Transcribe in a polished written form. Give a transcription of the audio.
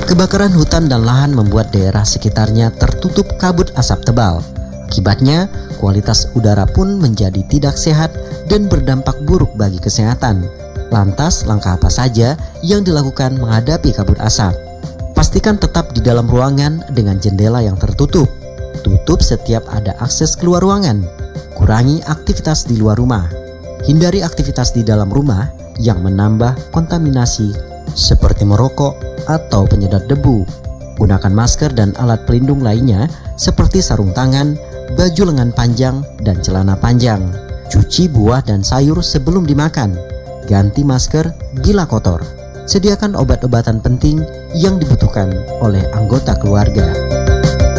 Kebakaran hutan dan lahan membuat daerah sekitarnya tertutup kabut asap tebal. Akibatnya, kualitas udara pun menjadi tidak sehat dan berdampak buruk bagi kesehatan. Lantas, langkah apa saja yang dilakukan menghadapi kabut asap? Pastikan tetap di dalam ruangan dengan jendela yang tertutup. Tutup setiap ada akses keluar ruangan. Kurangi aktivitas di luar rumah. Hindari aktivitas di dalam rumah yang menambah kontaminasi seperti merokok atau penyedot debu. Gunakan masker dan alat pelindung lainnya seperti sarung tangan, baju lengan panjang, dan celana panjang. Cuci buah dan sayur sebelum dimakan. Ganti masker bila kotor. Sediakan obat-obatan penting yang dibutuhkan oleh anggota keluarga.